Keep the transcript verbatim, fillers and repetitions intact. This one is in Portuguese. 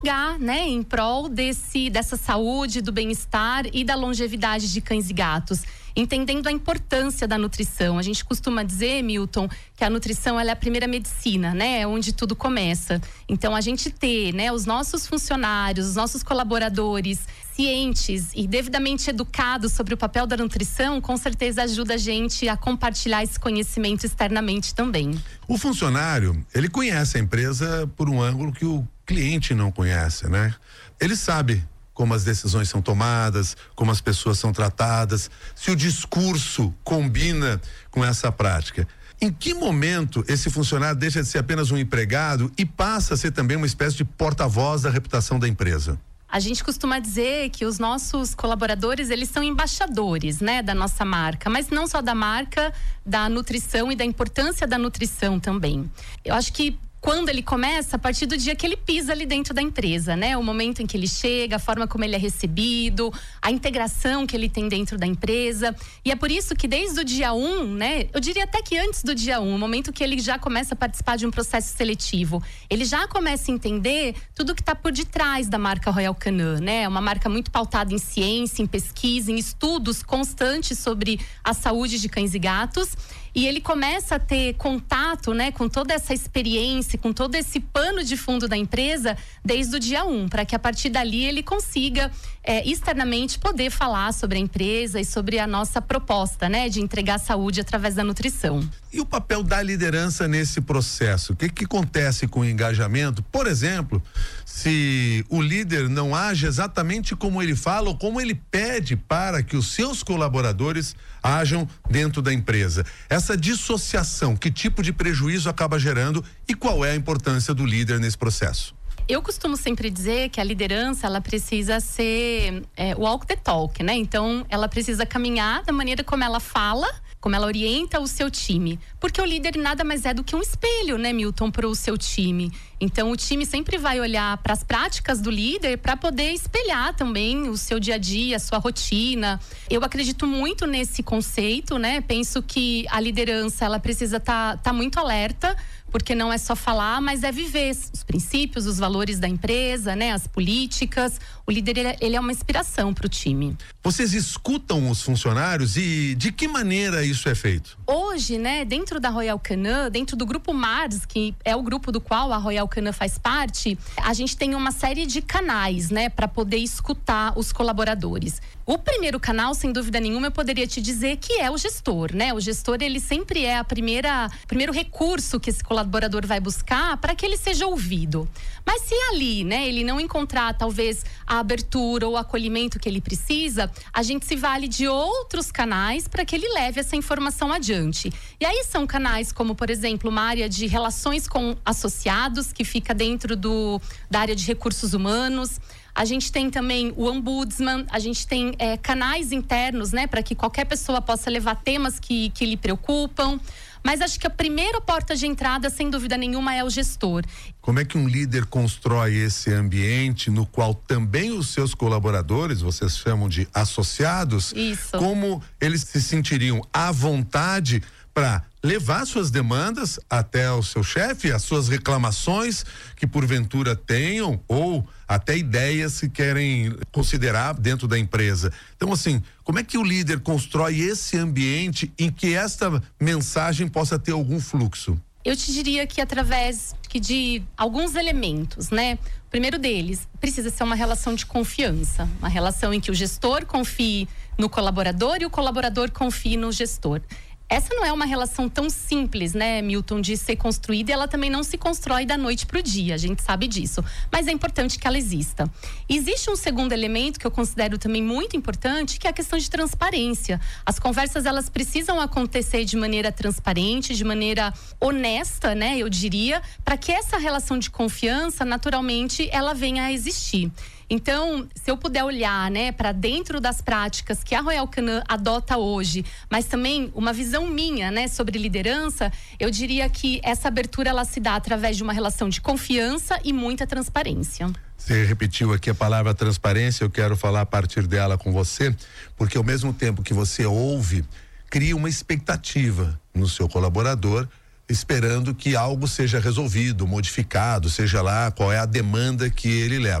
né, em prol desse, dessa saúde, do bem-estar e da longevidade de cães e gatos, entendendo a importância da nutrição. A gente costuma dizer, Milton, que a nutrição ela é a primeira medicina, né, é onde tudo começa. Então a gente ter, né, os nossos funcionários, os nossos colaboradores cientes e devidamente educados sobre o papel da nutrição, com certeza ajuda a gente a compartilhar esse conhecimento externamente também. O funcionário, ele conhece a empresa por um ângulo que o cliente não conhece, né? Ele sabe como as decisões são tomadas, como as pessoas são tratadas, se o discurso combina com essa prática. Em que momento esse funcionário deixa de ser apenas um empregado e passa a ser também uma espécie de porta-voz da reputação da empresa? A gente costuma dizer que os nossos colaboradores, eles são embaixadores, né, da nossa marca, mas não só da marca, da nutrição e da importância da nutrição também. Eu acho que quando ele começa, a partir do dia que ele pisa ali dentro da empresa, né? O momento em que ele chega, a forma como ele é recebido, a integração que ele tem dentro da empresa. E é por isso que desde o dia um, né? Eu diria até que antes do dia um, o momento que ele já começa a participar de um processo seletivo, ele já começa a entender tudo que está por detrás da marca Royal Canin, né? É uma marca muito pautada em ciência, em pesquisa, em estudos constantes sobre a saúde de cães e gatos. E ele começa a ter contato, né, com toda essa experiência, com todo esse pano de fundo da empresa desde o dia um, para que a partir dali ele consiga é, externamente poder falar sobre a empresa e sobre a nossa proposta, né, de entregar saúde através da nutrição. E o papel da liderança nesse processo? O que que acontece com o engajamento? Por exemplo, se o líder não age exatamente como ele fala ou como ele pede para que os seus colaboradores ajam dentro da empresa. Essa dissociação, que tipo de prejuízo acaba gerando e qual é a importância do líder nesse processo? Eu costumo sempre dizer que a liderança, ela precisa ser é, walk the talk, né? Então, ela precisa caminhar da maneira como ela fala, como ela orienta o seu time. Porque o líder nada mais é do que um espelho, né, Milton, para o seu time. Então, o time sempre vai olhar para as práticas do líder para poder espelhar também o seu dia a dia, a sua rotina. Eu acredito muito nesse conceito, né? Penso que a liderança, ela precisa estar tá, tá muito alerta, porque não é só falar, mas é viver os princípios, os valores da empresa, né? As políticas. O líder, ele é uma inspiração para o time. Vocês escutam os funcionários e de que maneira isso é feito? Hoje, né, dentro da Royal Canin, dentro do grupo Mars, que é o grupo do qual a Royal Canin faz parte, a gente tem uma série de canais, né, para poder escutar os colaboradores. O primeiro canal, sem dúvida nenhuma, eu poderia te dizer que é o gestor, né? O gestor, ele sempre é a primeira, o primeiro recurso que esse colaborador vai buscar para que ele seja ouvido. Mas se ali, né, ele não encontrar talvez a abertura ou o acolhimento que ele precisa, a gente se vale de outros canais para que ele leve essa informação adiante. E aí são canais como, por exemplo, uma área de relações com associados, que fica dentro do, da área de recursos humanos. A gente tem também o ombudsman, a gente tem é, canais internos, né, para que qualquer pessoa possa levar temas que, que lhe preocupam. Mas acho que a primeira porta de entrada, sem dúvida nenhuma, é o gestor. Como é que um líder constrói esse ambiente no qual também os seus colaboradores, vocês chamam de associados, Isso. como eles se sentiriam à vontade para levar suas demandas até o seu chefe, as suas reclamações que porventura tenham ou até ideias que querem considerar dentro da empresa. Então, assim, como é que o líder constrói esse ambiente em que esta mensagem possa ter algum fluxo? Eu te diria que através de alguns elementos, né? O primeiro deles precisa ser uma relação de confiança, uma relação em que o gestor confie no colaborador e o colaborador confie no gestor. Essa não é uma relação tão simples, né, Milton, de ser construída, e ela também não se constrói da noite para o dia, a gente sabe disso. Mas é importante que ela exista. Existe um segundo elemento que eu considero também muito importante, que é a questão de transparência. As conversas, elas precisam acontecer de maneira transparente, de maneira honesta, né, eu diria, para que essa relação de confiança, naturalmente, ela venha a existir. Então, se eu puder olhar, né, para dentro das práticas que a Royal Canin adota hoje, mas também uma visão minha, né, sobre liderança, eu diria que essa abertura, ela se dá através de uma relação de confiança e muita transparência. Você repetiu aqui a palavra transparência, eu quero falar a partir dela com você, porque ao mesmo tempo que você ouve, cria uma expectativa no seu colaborador esperando que algo seja resolvido, modificado, seja lá qual é a demanda que ele leva.